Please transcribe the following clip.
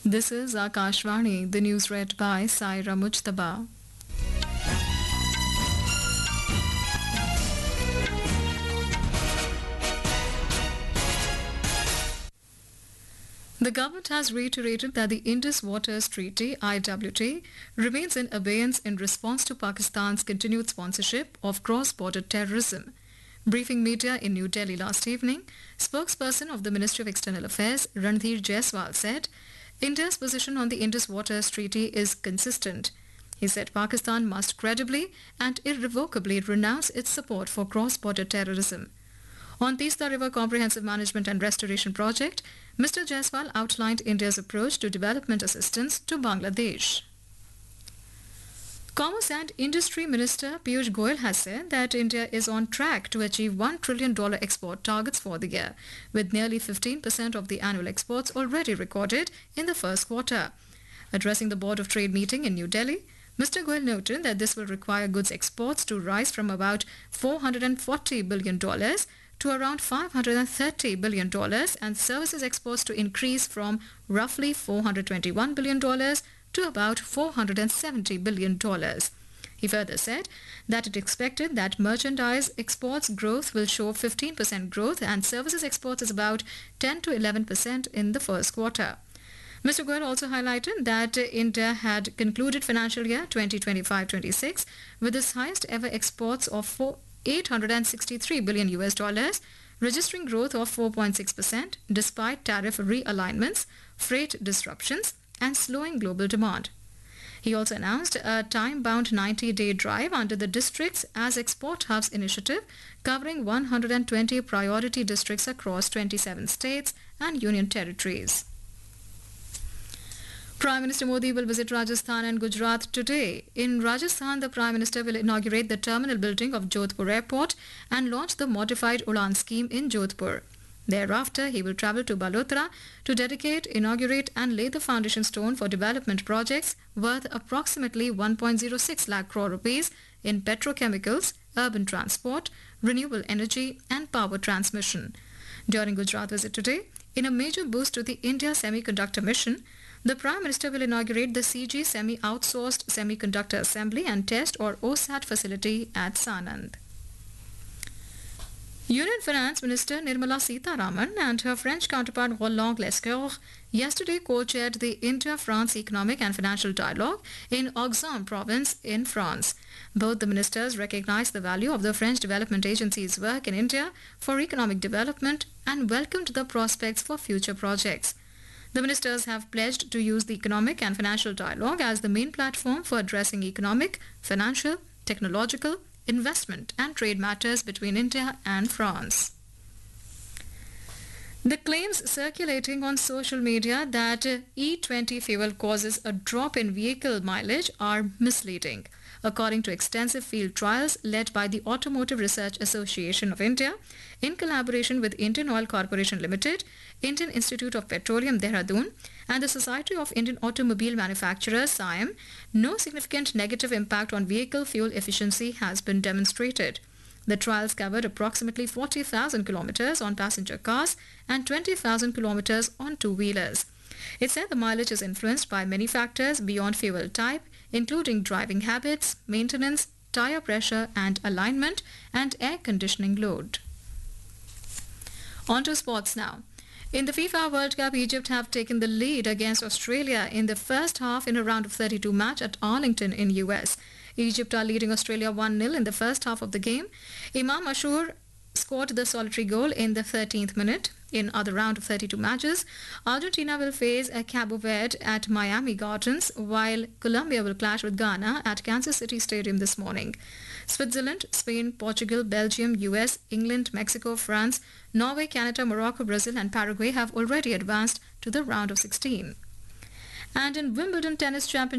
This is Akashvani, the news read by Saira Mujtaba. The government has reiterated that the Indus Waters Treaty (IWT) remains in abeyance in response to Pakistan's continued sponsorship of cross-border terrorism. Briefing media in New Delhi last evening, spokesperson of the Ministry of External Affairs Ranadhir Jaiswal said, India's position on the Indus Waters Treaty is consistent. He said Pakistan must credibly and irrevocably renounce its support for cross-border terrorism. On Teesta River Comprehensive Management and Restoration Project, Mr. Jaiswal outlined India's approach to development assistance to Bangladesh. Commerce and Industry Minister Piyush Goyal has said that India is on track to achieve $1 trillion export targets for the year, with nearly 15% of the annual exports already recorded in the first quarter. Addressing the Board of Trade meeting in New Delhi, Mr. Goyal noted that this will require goods exports to rise from about $440 billion to around $530 billion and services exports to increase from roughly $421 billion to about $470 billion. He further said that it expected that merchandise exports growth will show 15% growth and services exports is about 10 to 11% in the first quarter. Mr. Goyal also highlighted that India had concluded financial year 2025-26 with its highest ever exports of $863 billion registering growth of 4.6% despite tariff realignments, freight disruptions, and slowing global demand. He also announced a time-bound 90-day drive under the Districts as Export Hubs initiative covering 120 priority districts across 27 states and union territories. Prime Minister Modi will visit Rajasthan and Gujarat today. In Rajasthan, the Prime Minister will inaugurate the terminal building of Jodhpur Airport and launch the modified Udan scheme in Jodhpur. Thereafter, he will travel to Balotra to dedicate, inaugurate and lay the foundation stone for development projects worth approximately 1.06 lakh crore rupees in petrochemicals, urban transport, renewable energy and power transmission. During Gujarat visit today, in a major boost to the India Semiconductor Mission, the Prime Minister will inaugurate the CG Semi-Outsourced Semiconductor Assembly and Test or OSAT facility at Sanand. Union Finance Minister Nirmala Sitharaman and her French counterpart Roland Lescure yesterday co-chaired the India-France Economic and Financial Dialogue in Auxonne province in France. Both the ministers recognized the value of the French Development Agency's work in India for economic development and welcomed the prospects for future projects. The ministers have pledged to use the Economic and Financial Dialogue as the main platform for addressing economic, financial, technological, investment and trade matters between India and France. The claims circulating on social media that E20 fuel causes a drop in vehicle mileage are misleading. According to extensive field trials led by the Automotive Research Association of India, in collaboration with Indian Oil Corporation Limited, Indian Institute of Petroleum Dehradun and the Society of Indian Automobile Manufacturers SIAM, no significant negative impact on vehicle fuel efficiency has been demonstrated. The trials covered approximately 40,000 kilometers on passenger cars and 20,000 kilometers on two-wheelers. It said the mileage is influenced by many factors beyond fuel type, including driving habits, maintenance, tire pressure and alignment, and air conditioning load. On to sports now. In the FIFA World Cup, Egypt have taken the lead against Australia in the first half in a round of 32 match at Arlington in US. Egypt are leading Australia 1-0 in the first half of the game. Imam Ashur scored the solitary goal in the 13th minute. In other round of 32 matches, Argentina will face Cabo Verde at Miami Gardens, while Colombia will clash with Ghana at Kansas City Stadium this morning. Switzerland, Spain, Portugal, Belgium, US, England, Mexico, France, Norway, Canada, Morocco, Brazil and Paraguay have already advanced to the round of 16. And in Wimbledon Tennis Championship,